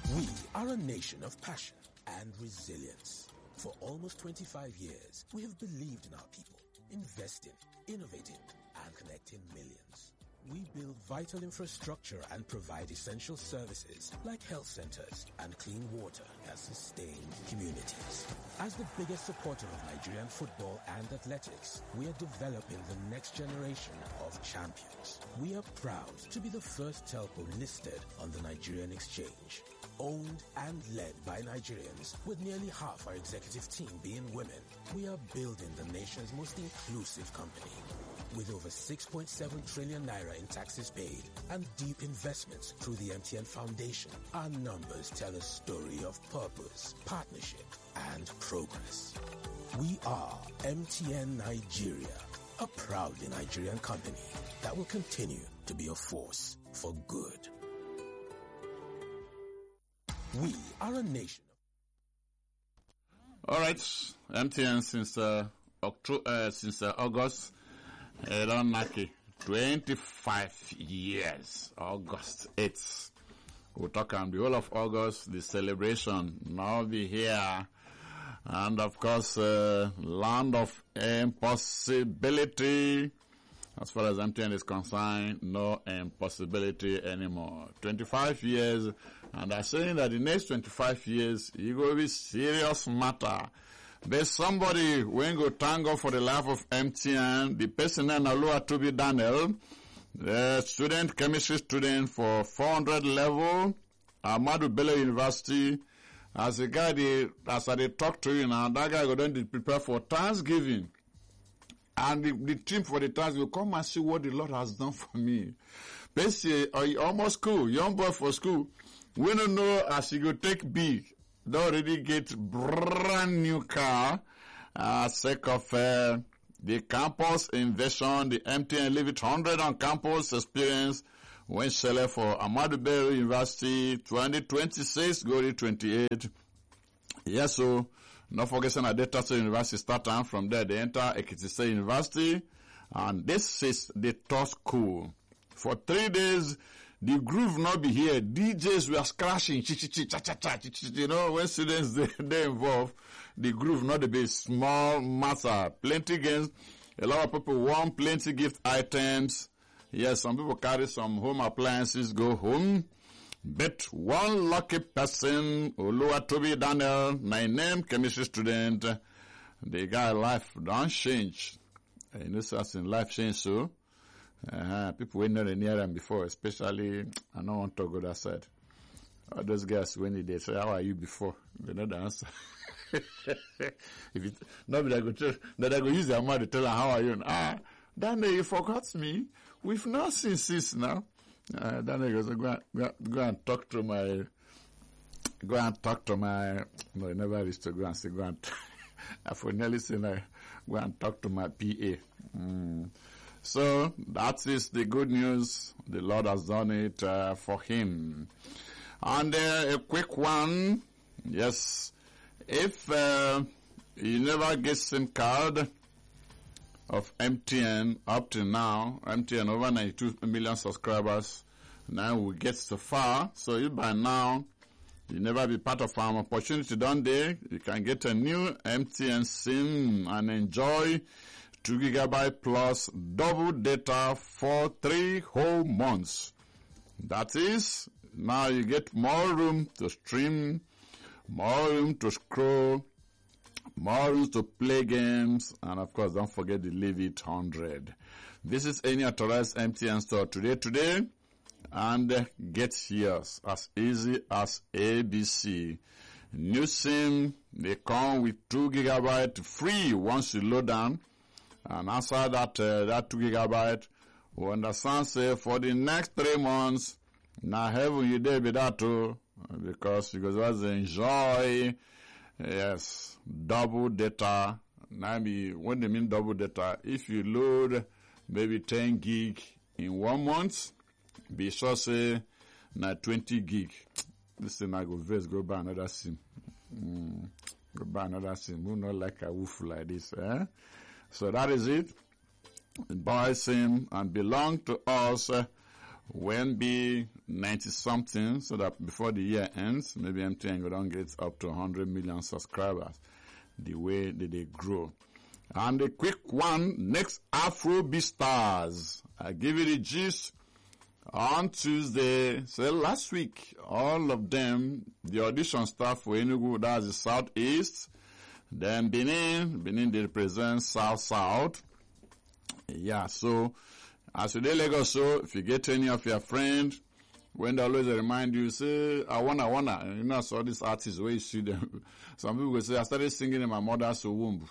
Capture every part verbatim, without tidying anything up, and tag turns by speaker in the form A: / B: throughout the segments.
A: We are a nation of passion and resilience. For almost twenty-five years, we have believed in our people, investing, innovating, and connecting millions. We build vital infrastructure and provide essential services like health centers and clean water that sustain communities. As the biggest supporter of Nigerian football and athletics, we are developing the next generation of champions. We are proud to be the first telco listed on the Nigerian Exchange. Owned and led by Nigerians, with nearly half our executive team being women, we are building the nation's most inclusive company. With over six point seven trillion naira in taxes paid and deep investments through the M T N Foundation, our numbers tell a story of purpose, partnership, and progress. We are M T N Nigeria, a proudly Nigerian company that will continue to be a force for good. We are a nation.
B: All right, M T N since uh, October, uh, since uh, August, uh, don't knock it. twenty-five years, August eighth. We'll talk on the whole of August. The celebration now be here, and of course, uh, land of impossibility. As far as M T N is concerned, no impossibility anymore. twenty-five years, and they're saying that the next twenty-five years, it will be serious matter. There's somebody when go thank God for the life of M T N, the person named Oluwatobi Daniel, the student, chemistry student for four hundred level, Ahmadu Bello University. As a guy, they, as I they talk to you now, that guy go down to prepare for Thanksgiving. And the, the team for the task will come and see what the Lord has done for me. Basically, uh, almost school, young boy for school. We don't know as you go take big. They already get brand new car, uh, sake of, uh, the campus invasion, the M T N Leave It one hundred on campus experience when selling for Ahmadu Bello University twenty twenty-six, go to twenty-eight. Yes, so, not forgetting that Delta State University start and from there they enter Ekiti State University, and this is the top school. For three days, the groove not be here. D Js were scratching, chi chi chi, cha cha cha, chi chi. You know, when students they, they involved, the groove not be small matter. Plenty games. A lot of people want plenty gift items. Yes, some people carry some home appliances, go home. But one lucky person, Oluwatobi Daniel, my name, chemistry student, the guy life don't change. You know, so as in life change, so. Uh-huh. People were not near them before, especially, I don't want to go that side. All those guys, when they say, how are you before? They know the answer. If it, nobody go tell, that I go use their mouth to tell them, how are you? Ah, Daniel, you forgot me. We've not seen since now. Uh, Daniel goes, go, go, go and talk to my, go and talk to my, no, I never used to go and say, go and, I for nearly saying, I go and talk to my P A. Mm. So, that is the good news. The Lord has done it uh, for him. And uh, a quick one. Yes. If uh, you never get SIM card of M T N up to now, M T N over ninety-two million subscribers, now we get so far. So if by now you never be part of our opportunity down there, you can get a new M T N SIM and enjoy two gigabyte plus double data for three whole months. That is, now you get more room to stream, more room to scroll, more room to play games, and of course don't forget the Leave It one hundred. This is any authorized M T N store today, today, and get yours as easy as A B C. New SIM, they come with two gigabyte free once you load them. And after that, uh, that two gigabyte, we understand, say, for the next three months, now heaven you there be that too, because you guys enjoy, yes, double data. Now, be, when they mean double data, if you load maybe ten gig in one month, be sure say, now twenty gig. This thing I go first, go buy another SIM. Mm, go buy another SIM. Who not like a wolf like this, eh? So that is it. Buy SIM and belong to us uh, when be ninety something, so that before the year ends, maybe M T N go down get up to one hundred million subscribers, the way that they grow. And a quick one, next Afrobeat stars. I give you the gist. On Tuesday, so last week, all of them, the audition staff for Enugu, that's the Southeast. Then Benin, Benin they represent South South. Yeah, so as today Lagos, so if you get any of your friends, when they always remind you, say, I wanna, I wanna, you know, I saw these artists where you see them. Some people will say, I started singing in my mother's womb.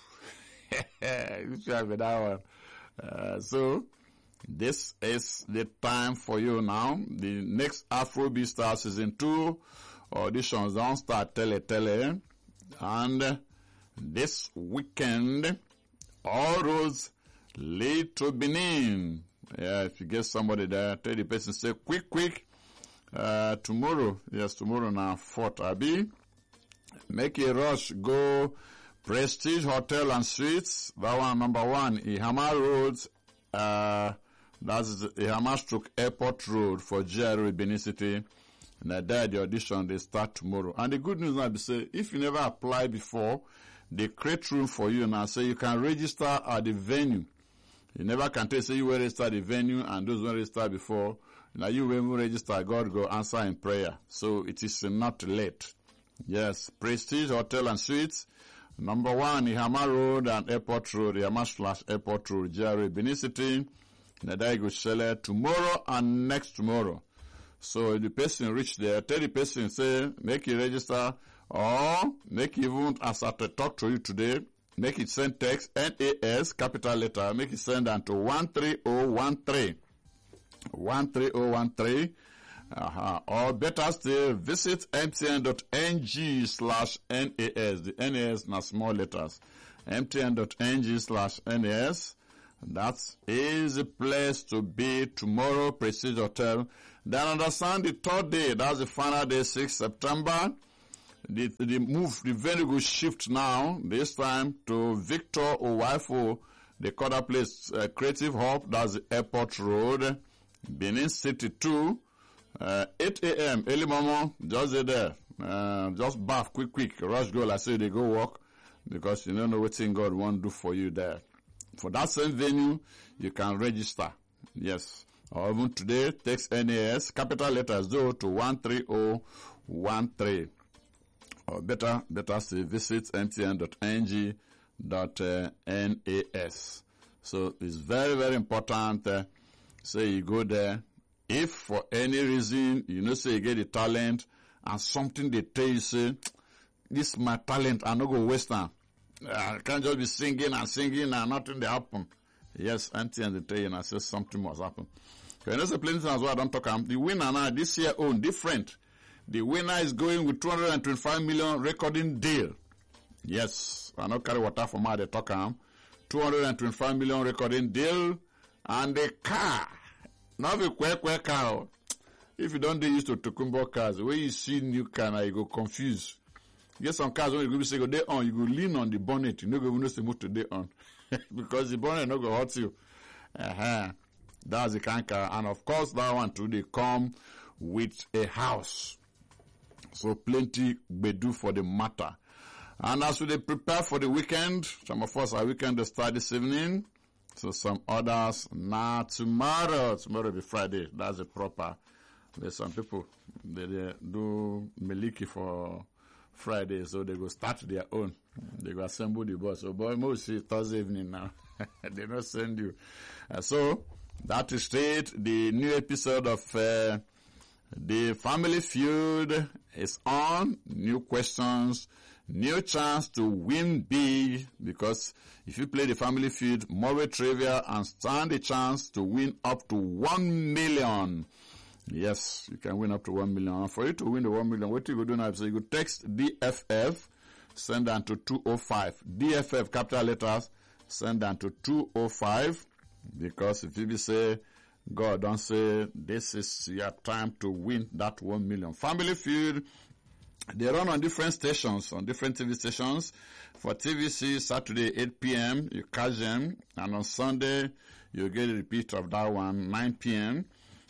B: You should have that one. Uh, so, this is the time for you now. The next Afrobeat Star Season two auditions don't start tele tele. And this weekend, all roads lead to Benin. Yeah, if you get somebody there, tell the person, say, quick, quick, uh, tomorrow, yes, tomorrow now, fourth, Abi, make a rush, go Prestige Hotel and Suites, that one, number one, Ihama Road, uh, that's Ihama Stroke Airport Road for G R A Benin City. And there the audition, they start tomorrow. And the good news now is, say, if you never applied before, they create room for you now, so you can register at the venue. You never can tell, say you will register the venue and those who register before. Now you will register, God go answer in prayer. So it is not late. Yes, Prestige Hotel and Suites. Number one, Ihama Road and Airport Road, Ihama slash Airport Road, G R A Benin City. Nadaigo Shele tomorrow and next tomorrow. So the person reach there, tell the person, say, make it register, or make even as I talk to you today, make it send text, N A S, capital letter, make it send them to one three zero one three. one three zero one three. Uh-huh. Or better still, visit mtn.ng slash NAS. The N A S na small letters. mtn.ng slash NAS. That is the place to be tomorrow, Prestige Hotel. Then understand the third day, that's the final day, sixth September. The, the move, the venue will shift now, this time to Victor Owaifu, the other place, uh, Creative Hub, that's the Airport Road, Benin City two, uh, eight a.m., early morning, just there, uh, just bath, quick, quick, rush go, I say they go walk, because you don't know what thing God won't do for you there. For that same venue, you can register. Yes. Or even today, text N A S, capital letters though, to one three zero one three. Or better, better say visit mtn.ng dot N A S. So it's very, very important. Uh, say you go there. If for any reason, you know, say you get the talent and something they tell you, say, this is my talent, I no go waste time. I can't just be singing and singing and nothing they happen. Yes, Auntie and they tell you and I say something must happen. Okay, there's a plenty as well I don't talk about. The winner now this year own different. The winner is going with two hundred twenty-five million recording deal. Yes, I don't carry water from how they talk about. two hundred twenty-five million recording deal and the car. Not a quick quick car. If you don't do used to Tokumbo cars, when you see new car now you go confused. Get some cars when you go say go there on, you go lean on the bonnet. You no go even know say move to day on because the bonnet no go hurt you. Uh-huh. That's the kind car, and of course that one too. They come with a house, so plenty we do for the matter. And as we prepare for the weekend, some of us our weekend will start this evening. So some others now tomorrow. Tomorrow will be Friday. That's the proper. There's some people they, they do Meliki for Friday, so they go start their own. They go assemble the bus. So boy, most see Thursday evening now. They don't send you. Uh, so that is it. The new episode of uh, the Family Feud is on. New questions, new chance to win big, because if you play the Family Feud, more trivia, and stand a chance to win up to one million. Yes, you can win up to one million. And for you to win the one million, what you go do now is so you go text D F F, send them to two oh five. D F F, capital letters, send them to two oh five. Because if you say, God don't say, this is your time to win that one million. Family Feud, they run on different stations, on different T V stations. For T V C, Saturday, eight p.m., you catch them. And on Sunday, you get a repeat of that one, nine p.m.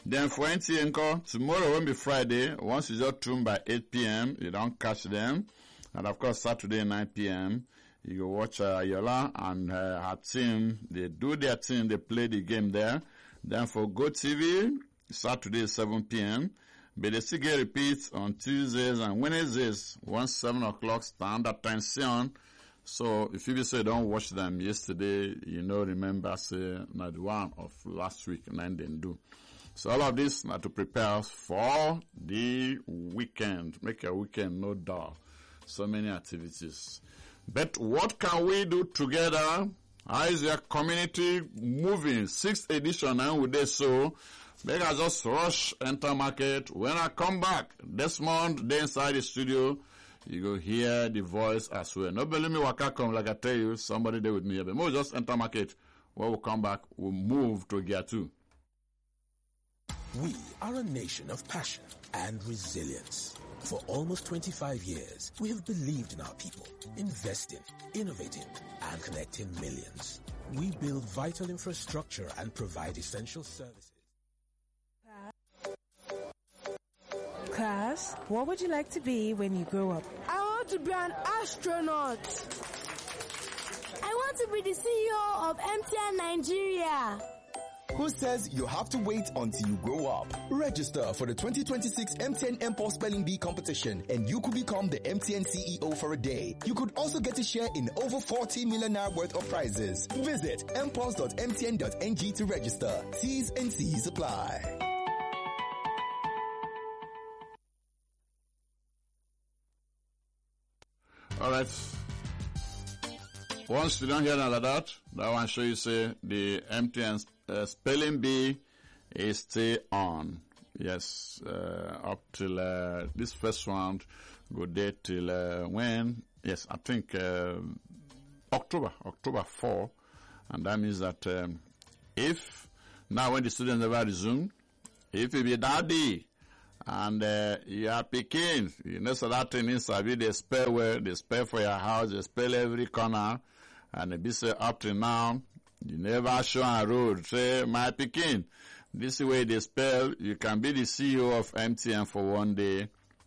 B: Then for N T N call, tomorrow won't be Friday. Once you just tune by eight p.m., you don't catch them. And of course, Saturday nine p.m., you go watch uh, Yola and uh, her team. They do their thing. They play the game there. Then for GoTV, Saturday seven p.m., but they still get repeats on Tuesdays and Wednesdays, once seven o'clock standard time soon. So if you say don't watch them yesterday, you know, remember, say, not one of last week, and then they do. So all of this now to prepare us for the weekend. Make your weekend no dull. So many activities. But what can we do together? How is your community moving? Sixth edition, and with this, so make us just rush, enter market. When I come back, Desmond, they inside the studio, you go hear the voice as well. No believe me, waka come, like I tell you, somebody there with me. But more just enter market. When we come back, we'll move to gear two.
A: We are a nation of passion and resilience. For almost twenty-five years, we have believed in our people, investing, innovating, and connecting millions. We build vital infrastructure and provide essential services.
C: Class, what would you like to be when you grow up?
D: I want to be an astronaut. I want to be the C E O of M T N Nigeria.
E: Who says you have to wait until you grow up? Register for the twenty twenty-six M T N M-Pulse Spelling Bee competition and you could become the M T N C E O for a day. You could also get a share in over forty million naira worth of prizes. Visit m pulse dot m t n dot n g to register. T's and C's apply.
B: All right. Once you don't hear none of that, that one show you say the M T N uh, spelling bee is still on. Yes, uh, up till uh, this first round, go there till uh, when? Yes, I think uh, October, October fourth, and that means that um, if now when the students never resume, if you be daddy and uh, you are picking, you know, so that thing inside, they spell well, they spell for your house, they spell every corner. And they be say up to now, you never show a road. Say, my Pekin, this is way they spell, you can be the C E O of M T N for one day.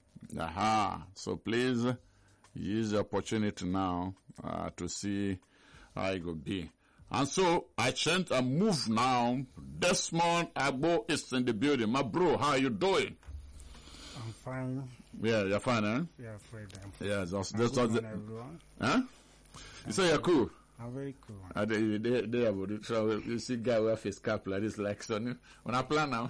B: Aha. So please use the opportunity now uh, to see how it will be. And so I chant and move now. Desmond Agbo is in the building. My bro, how are you doing?
F: I'm fine.
B: Yeah, you're fine, eh?
F: Yeah, Fred. I'm fine.
B: Yeah, just,
F: I'm
B: just,
F: good
B: just
F: on everyone.
B: Huh? You say you're cool?
F: I'm very cool.
B: Uh, they, they, they about it. So you see guy wear face cap like this, like so. When I plan now,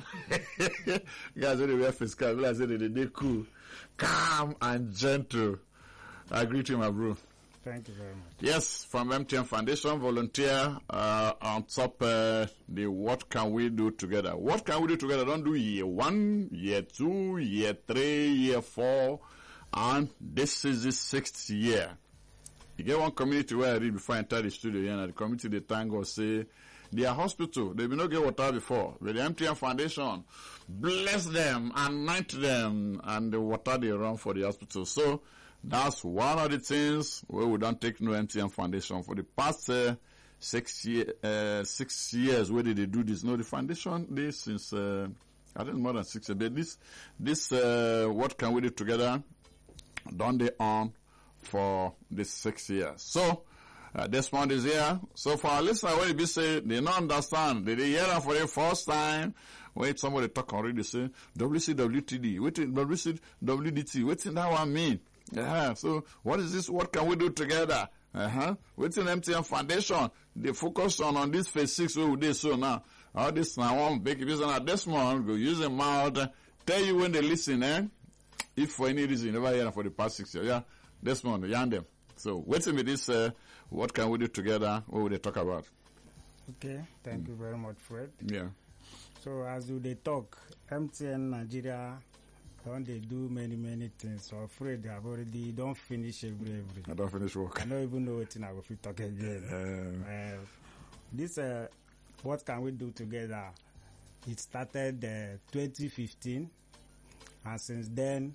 B: guys when they wear face cap, like I said, they they cool, calm and gentle. I agree to you, my bro.
F: Thank you very much.
B: Yes, from M T N Foundation, volunteer uh, on top uh, the What Can We Do Together. What can we do together? Don't do year one, year two, year three, year four, and this is the sixth year. You get one community where I read before I enter the studio here, and the community they thank God say, their hospital, they will not get water before. With the M T N Foundation, bless them, anoint them, and the water they run for the hospital. So, that's one of the things where we don't take no M T N Foundation. For the past uh, six, year, uh, six years, where did they do this? No, the foundation, this since, uh, I think more than six years. But this, this uh, what can we do together, done they on for this six years. So, uh, Desmond is here. So for our listeners, when you say they don't understand, they, they hear them for the first time, when somebody talk already say, W C W T D, what is W C W D T, what does that one mean? Uh-huh. So, what is this? What can we do together? Uh-huh. Within M T N Foundation, they focus on, on this phase six, where we did so now. All this now, one big reason at this month, go use them out, tell you when they listen, eh? If for any reason you never hear them for the past six years, yeah? This month, yarn them. So, waiting with this, uh, what can we do together? What will they talk about?
F: Okay, thank mm. you very much, Fred.
B: Yeah.
F: So, as you they talk, M T N Nigeria, don't they do many, many things. So, Fred, they have already don't finish every, every.
B: I don't finish work.
F: I don't even know what I will talk again.
B: Uh,
F: uh, this, uh, what can we do together? It started uh, twenty fifteen, and since then,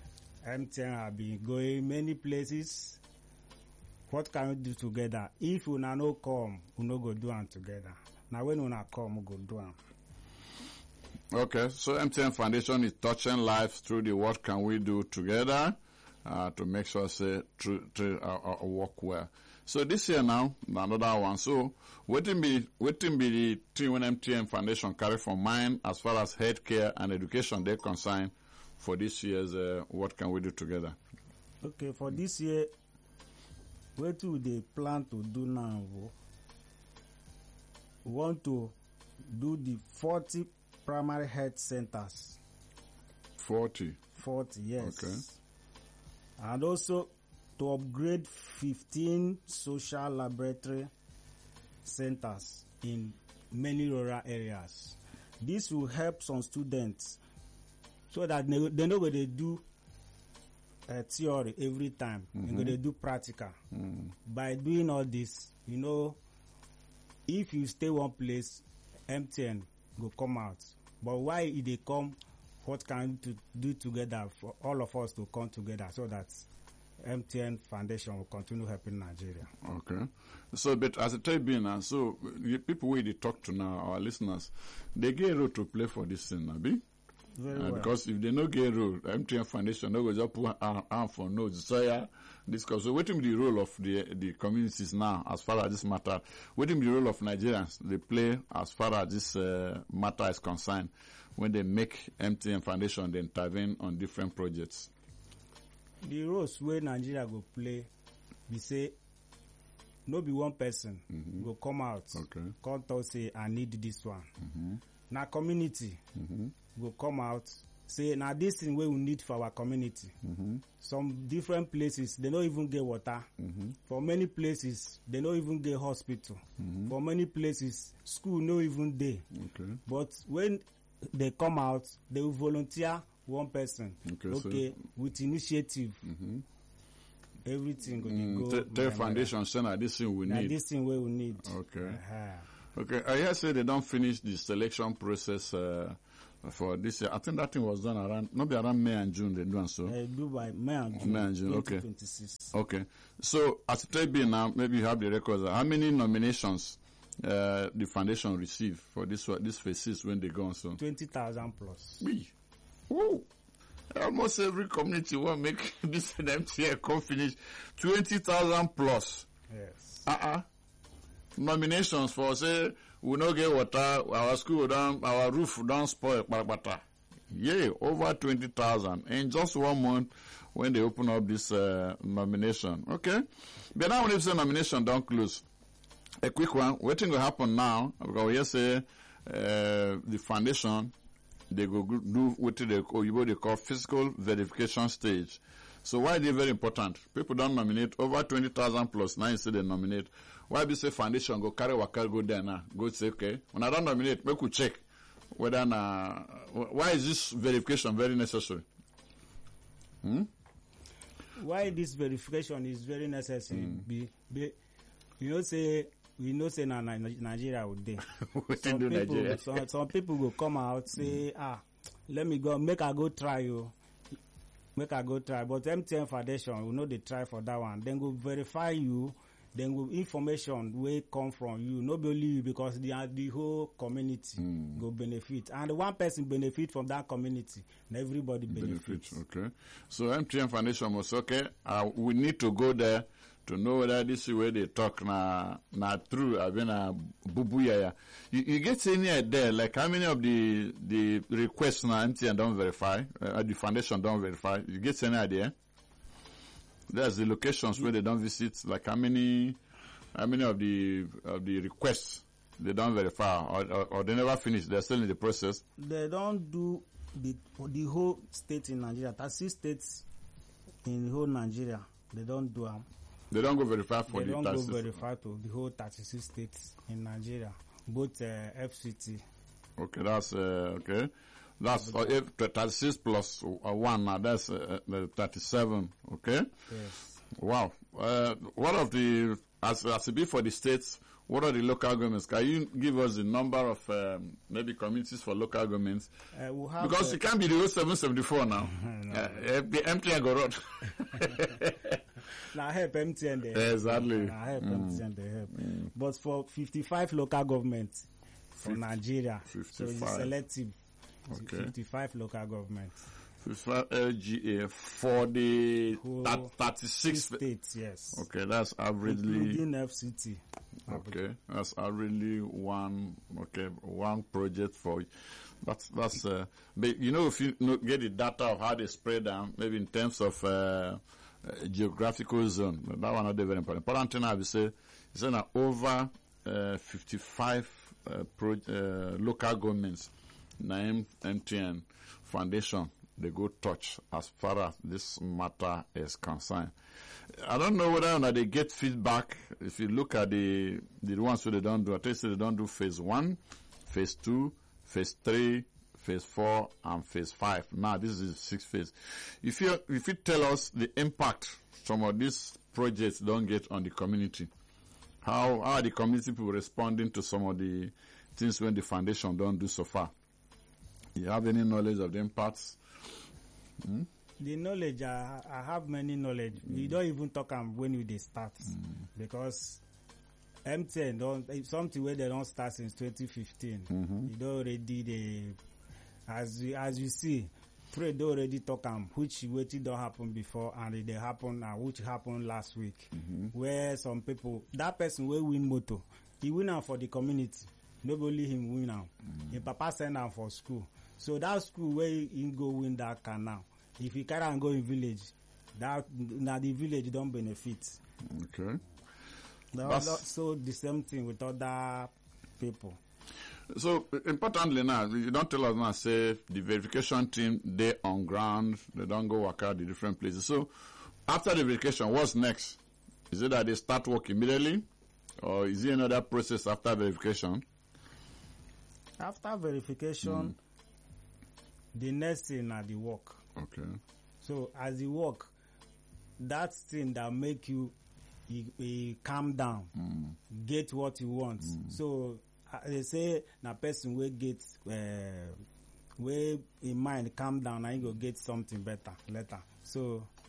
F: M T N have been going many places. What can we do together? If we no come, we no go do them together. Now when we come, we go do them.
B: Okay, so M T N Foundation is touching lives through the What Can We Do Together uh, to make sure say to, to uh, uh, work well. So this year now, another one. So waiting be waiting be the thing when M T N Foundation carry for mind as far as healthcare and education they're concerned for this year's uh, What Can We Do Together.
F: Okay, for this year, what do they plan to do now? We want to do the forty primary health centers.
B: Forty.
F: Forty, yes.
B: Okay.
F: And also to upgrade fifteen social laboratory centers in many rural areas. This will help some students so that they, they know what they do uh, theory every time. Mm-hmm. They're going to do practical. Mm. By doing all this, you know, if you stay one place, M T N will come out. But why if they come, what can we do together for all of us to come together so that M T N Foundation will continue helping Nigeria.
B: Okay. So, but as a time being, uh, so the people we they talk to now, our listeners, they get a role to play for this thing, Abi?
F: Very
B: uh,
F: well.
B: Because if they no get a role, M T N Foundation no go just put arm, arm for nose. So yeah, discuss. So what will be the role of the the communities now as far as this matter? What will be the role of Nigerians they play as far as this uh, matter is concerned when they make M T N Foundation they intervene on different projects?
F: The roles where Nigeria go play, we say, no be one person mm-hmm. go come out,
B: okay.
F: come talk say I need this one.
B: Mm-hmm.
F: Now community mm-hmm. go come out say now this thing where we need for our community. Mm-hmm. Some different places they don't even get water. Mm-hmm. For many places they don't even get hospital. Mm-hmm. For many places school no even there. Okay. But when they come out, they will volunteer one person. Okay, okay so with initiative. Mm-hmm. Everything mm, go.
B: Tell foundation say na this thing we need.
F: This thing where we need.
B: Okay. Uh-huh. Okay. I hear say they don't finish the selection process uh, for this year. I think that thing was done around, maybe around May and June. They do and so.
F: Uh, do by May and June.
B: May and June. Okay.
F: twenty twenty-six.
B: Okay. So as it be now, maybe you have the records. How many nominations uh, the foundation received for this this phases when they go on so?
F: Twenty thousand plus.
B: Oui. Woo. Almost every community will make this M T N come finish twenty thousand plus.
F: Yes.
B: Uh-uh. Nominations for say we no get water, our school down, our roof don't spoil. Yeah, over twenty thousand in just one month when they open up this uh, nomination. Okay. But now when you say nomination don't close, a quick one. What thing will happen now? Because we say uh, the foundation. They go do what they call, what they call physical verification stage. So why they very important? People don't nominate over twenty thousand plus. Now you say they nominate. Why be say foundation go carry waka go there now? Go say okay. When I don't nominate, make we check whether na why is this verification very necessary? Hmm?
F: Why this verification is very necessary? Mm. Be, be you know say. We know say na Nigeria would dey. some people, Nigeria? some, some people go come out say, mm. ah, let me go, make I go try you, make I go try. But M T N Foundation, we know they try for that one. Then go verify you. Then go information where come from you, not only you because the the whole community mm. go benefit, and one person benefit from that community, and everybody benefits.
B: Benefit, okay. So M T N Foundation was okay. Uh, we need to go there to know whether this is where they talk na na true. I mean, uh, bubuya. You, you get any idea like how many of the the requests na M T N don't verify, uh, the foundation don't verify? You get any idea? There's the locations where they don't visit. Like how many, how many of the of the requests they don't verify, or, or, or they never finish. They're still in the process.
F: They don't do the the whole state in Nigeria. thirty states in the whole Nigeria. They don't do them. Um,
B: They don't go verify for
F: they
B: the
F: don't
B: thirty-six.
F: go verify to the whole thirty-six states in Nigeria, both uh, F C T.
B: Okay, that's uh, okay. That's uh, if thirty-six plus uh, one. Now that's uh, uh, thirty-seven. Okay.
F: Yes.
B: Wow. Uh, what of the as as it be for the states? What are the local governments? Can you give us the number of um, maybe communities for local governments?
F: Uh, we'll have
B: because
F: uh,
B: it can't be the whole seven seventy-four now.
F: no.
B: uh, the M T N go road.
F: Now help M T N they
B: help. Exactly.
F: Now help mm. M T N they help. Mm. But for fifty-five local governments for Nigeria,
B: fifty-five.
F: so it's selective.
B: Okay.
F: fifty-five local governments.
B: fifty-five L G A for the
F: Whole
B: thir- thirty-six
F: states, yes.
B: Okay, that's averagely
F: Including F C T.
B: okay. That's averagely one okay one project for. That's that's uh, but you know if you know, get the data of how they spread down, maybe in terms of uh, uh, geographical zone, that one not very important. Important thing I will say is that over uh, fifty-five uh, pro, uh, local governments, named M T N Foundation, they go touch as far as this matter is concerned. I don't know whether or not they get feedback. If you look at the the ones who they don't do, I tell you they don't do phase one, phase two, phase three, phase four, and phase five. Now this is the sixth phase. If you if you tell us the impact some of these projects don't get on the community, how, how are the community people responding to some of the things when the foundation don't do so far? You have any knowledge of the impacts? Hmm?
F: The knowledge, I, I have many knowledge. Mm. We don't even talk am when we dey start mm. because M T N don't it's something where they don't start since twenty fifteen. Mm-hmm. You don't already dey as you, as you see, trade don already talk am which wetin don happen before and it dey happen and which happened last week. Mm-hmm. Where some people that person wey win motor, he win am for the community. No be only him win am. Mm. Him papa send am for school. So that school where he go win that car now. If he carry and go in village, that now the village don't benefit.
B: Okay.
F: So the same thing with other people.
B: So importantly now, you don't tell us now. Say the verification team they on ground, they don't go work out the different places. So after the verification, what's next? Is it that they start work immediately, or is it another process after verification?
F: After verification, mm. the next thing are the work.
B: Okay.
F: So as you work, that thing that make you, you, you calm down, mm. get what you want. Mm. So uh, they say na person will get uh, way in mind calm down and you go get something better later. So